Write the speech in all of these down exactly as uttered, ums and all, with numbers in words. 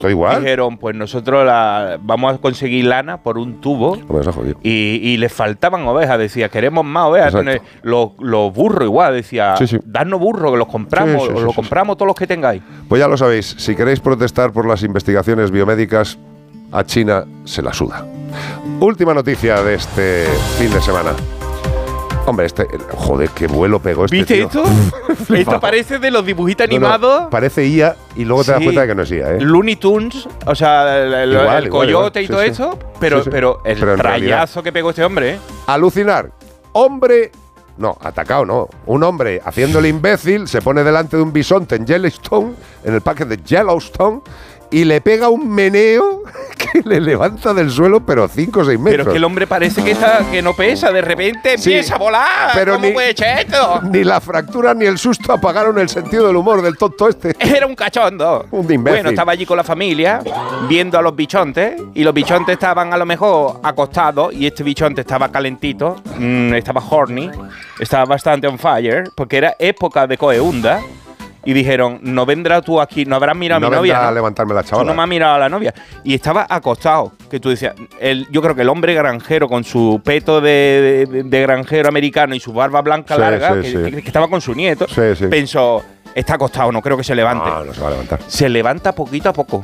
¿Todo igual? Dijeron, pues nosotros la, vamos a conseguir lana por un tubo. Y, y les faltaban ovejas. Decía, queremos más ovejas. Tener, los, los burros igual. Decía, sí, sí. dadnos burros que los compramos. Sí, sí, sí, los sí, compramos sí. todos los que tengáis. Pues ya lo sabéis. Si queréis protestar por las investigaciones biomédicas, a China se la suda. Última noticia de este fin de semana. Hombre, este... Joder, qué vuelo pegó este ¿Viste tío. esto? Esto parece de los dibujitos no, animados. No, parece I A y luego te sí. das cuenta de que no es I A, ¿eh? Looney Tunes, o sea, el, el, igual, el igual, coyote igual. y sí, todo sí. eso. Pero, sí, sí. pero el pero trayazo que pegó este hombre, ¿eh? Alucinar. Hombre... No, atacado no. Un hombre haciendo el imbécil se pone delante de un bisonte en Yellowstone, en el parque de Yellowstone, y le pega un meneo que le levanta del suelo, pero cinco o seis metros. Pero es que el hombre parece que, está, que no pesa, de repente sí, empieza a volar. Pero ¿Cómo ni, puede echar esto? Ni la fractura ni el susto apagaron el sentido del humor del tonto este. Era un cachondo. Un imbécil. Bueno, estaba allí con la familia, viendo a los bichontes, y los bichontes estaban a lo mejor acostados, y este bichonte estaba calentito, mmm, estaba horny, estaba bastante on fire, porque era época de coeunda. Y dijeron, no vendrás tú aquí, no habrás mirado no a mi novia, ¿no? a levantarme la chavala. Tú no me has mirado a la novia. Y estaba acostado, que tú decías, el, yo creo que el hombre granjero con su peto de, de, de granjero americano y su barba blanca sí, larga, sí, que, sí. Que, que estaba con su nieto, sí, sí. pensó, está acostado, no creo que se levante. No, no se va a levantar. Se levanta poquito a poco.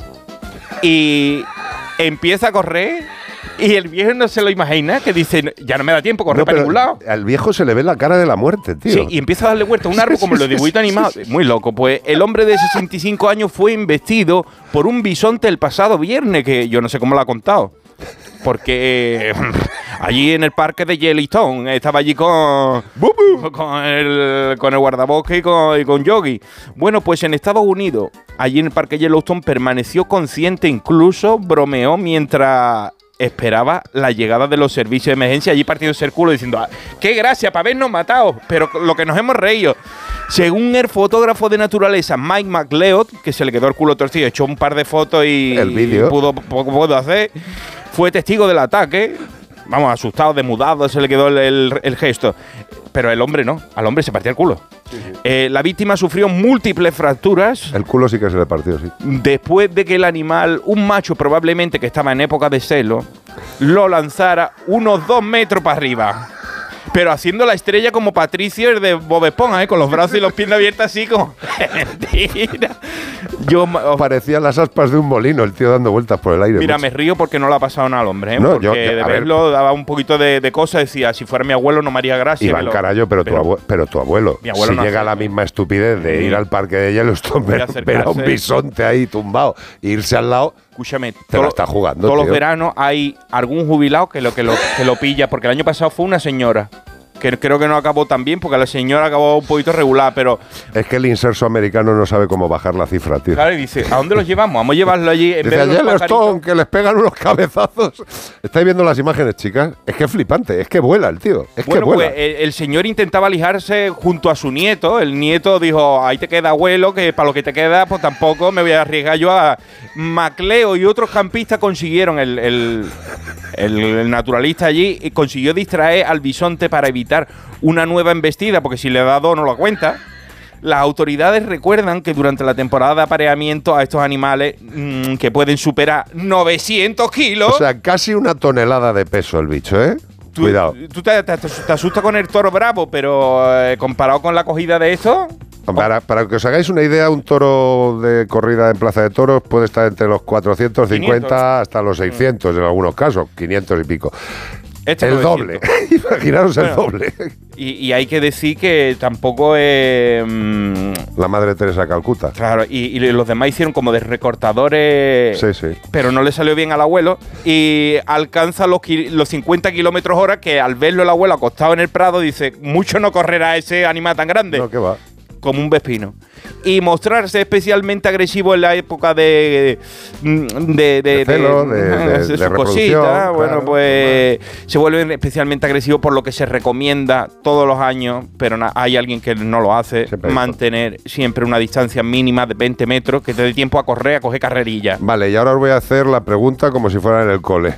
Y empieza a correr. Y el viejo no se lo imagina, que dice, ya no me da tiempo, correr no, para ningún lado. Al viejo se le ve la cara de la muerte, tío. Sí, y empieza a darle vuelta a un árbol como en los dibujitos animados. Muy loco. Pues el hombre de sesenta y cinco años fue investido por un bisonte el pasado viernes, que yo no sé cómo lo ha contado. Porque eh, allí en el parque de Yellowstone estaba allí con, con, el, con el guardabosque y con, y con Yogi. Bueno, pues en Estados Unidos, allí en el parque Yellowstone, permaneció consciente, incluso bromeó mientras esperaba la llegada de los servicios de emergencia, allí partiendo el culo diciendo, ah, qué gracia para habernos matado, pero lo que nos hemos reído. Según el fotógrafo de naturaleza Mike McLeod, que se le quedó el culo torcido, echó un par de fotos y, el vídeo y pudo, poco pudo hacer, fue testigo del ataque. Vamos, asustado, demudado, se le quedó el, el, el gesto. Pero el hombre no, al hombre se partía el culo. Sí, sí. Eh, la víctima sufrió múltiples fracturas. El culo sí que se le partió, sí. Después de que el animal, un macho probablemente que estaba en época de celo, lo lanzara unos dos metros para arriba. Pero haciendo la estrella como Patricio de Bob Esponja, ¿eh? Con los brazos y los pies abiertos así como... Mentira. Yo, oh, parecían las aspas de un molino, el tío dando vueltas por el aire. Mira, mucho. Me río porque no le ha pasado nada al hombre, ¿eh? No, porque yo, de a verlo ver, daba un poquito de, de cosa. Decía, si fuera mi abuelo no me haría gracia. Iván, carajo, pero, pero, tu abuelo, pero tu abuelo, mi abuelo si no llega a la misma estupidez de sí. ir al parque de Yellowstone, ver, ver a un bisonte ahí tumbado e irse al lado... Escúchame, te todo, la está jugando, todos tío. los veranos hay algún jubilado que lo, que, lo, que lo pilla, porque el año pasado fue una señora, que creo que no acabó tan bien, porque la señora acabó un poquito regular, pero... Es que el inserso americano no sabe cómo bajar la cifra, tío. Claro, y dice, ¿a dónde los llevamos? Vamos a llevarlo allí. En dice, vez de Yellowstone, que les pegan unos cabezazos. ¿Estáis viendo las imágenes, chicas? Es que es flipante, es que vuela el tío, es bueno, que vuela. Pues el, el señor intentaba alijarse junto a su nieto. El nieto dijo, ahí te queda abuelo, que para lo que te queda, pues tampoco me voy a arriesgar yo a... Macleo y otros campistas consiguieron, el, el, el, el naturalista allí, y consiguió distraer al bisonte para evitar una nueva embestida, porque si le da dos no lo cuenta. Las autoridades recuerdan que durante la temporada de apareamiento a estos animales mmm, que pueden superar novecientos kilos... O sea, casi una tonelada de peso el bicho, ¿eh? Tú, Cuidado. Tú te, te, te asustas con el toro bravo, pero eh, comparado con la cogida de esto... Para, para que os hagáis una idea, un toro de corrida en Plaza de Toros puede estar entre los cuatrocientos cincuenta quinientos hasta los seiscientos en algunos casos, quinientos y pico. Este el doble, imaginaros bueno, el doble. Y, y hay que decir que tampoco es... Mmm, la Madre Teresa de Calcuta. Claro, y, y los demás hicieron como de recortadores, sí, sí. Pero no le salió bien al abuelo y alcanza los, los cincuenta kilómetros hora, que al verlo el abuelo acostado en el prado dice, mucho no correrá ese animal tan grande. No, ¿qué va? Como un vespino. Y mostrarse especialmente agresivo en la época de de, de, de celo, de, de, de, de, de cosita, claro, bueno, pues claro. Se vuelven especialmente agresivos, por lo que se recomienda todos los años, pero na, hay alguien que no lo hace, siempre mantener esto. Siempre una distancia mínima de veinte metros, que te dé tiempo a correr, a coger carrerilla. Vale, y ahora os voy a hacer la pregunta como si fuera en el cole.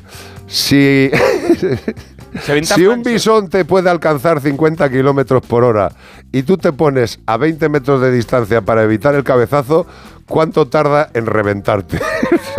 Si... Si un bisonte puede alcanzar cincuenta kilómetros por hora y tú te pones a veinte metros de distancia para evitar el cabezazo, cuánto tarda en reventarte.